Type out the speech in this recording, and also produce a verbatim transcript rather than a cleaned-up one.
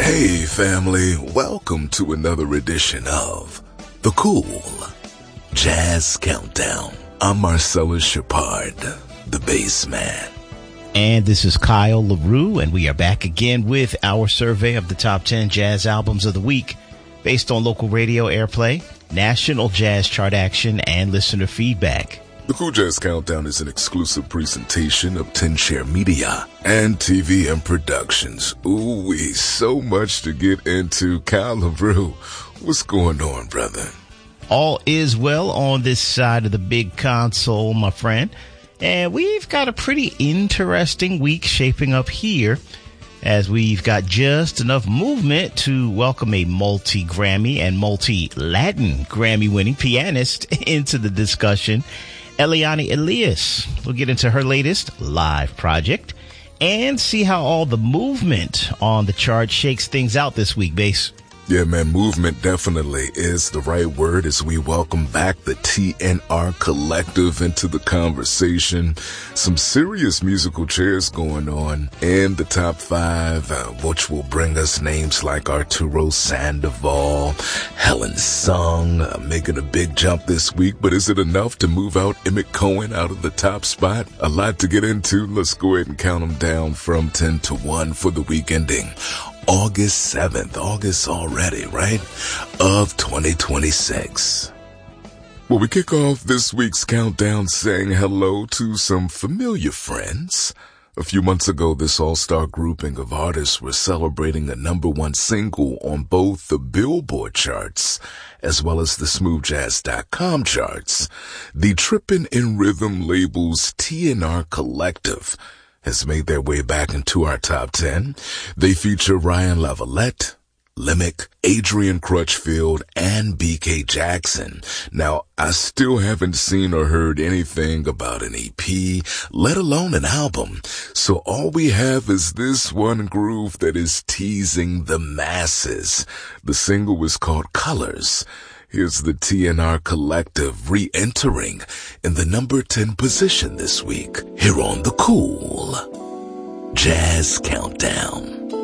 Hey family, welcome to another edition of The Cool Jazz Countdown. I'm Marcellus Shepard, the bass man. And this is Kyle LaRue, and we are back again with our survey of the top ten jazz albums of the week based on local radio airplay, national jazz chart action, and listener feedback. The Cool Jazz Countdown is an exclusive presentation of ten Share Media and T V M Productions. Ooh-wee, so much to get into. Kyle LaRue, what's going on, brother? All is well on this side of the big console, my friend. And we've got a pretty interesting week shaping up here, as we've got just enough movement to welcome a multi-Grammy and multi-Latin Grammy-winning pianist into the discussion, Eliane Elias. We'll get into her latest live project and see how all the movement on the chart shakes things out this week, Bass. Yeah, man, movement definitely is the right word as we welcome back the T N R Collective into the conversation. Some serious musical chairs going on in the top five, uh, which will bring us names like Arturo Sandoval, Helen Sung, uh, making a big jump this week. But is it enough to move out Emmett Cohen out of the top spot? A lot to get into. Let's go ahead and count them down from ten to one for the week ending August seventh, August already, right, of twenty twenty-six. Well, we kick off this week's countdown saying hello to some familiar friends. A few months ago, this all-star grouping of artists were celebrating a number one single on both the Billboard charts as well as the smooth jazz dot com charts. The Trippin' in Rhythm label's T N R Collective has made their way back into our top ten. They feature Ryan Lavalette, Limick, Adrian Crutchfield, and B K Jackson. Now, I still haven't seen or heard anything about an E P, let alone an album. So all we have is this one groove that is teasing the masses. The single is called Colors. Here's the T N R Collective re-entering in the number ten position this week here on the Cool Jazz Countdown.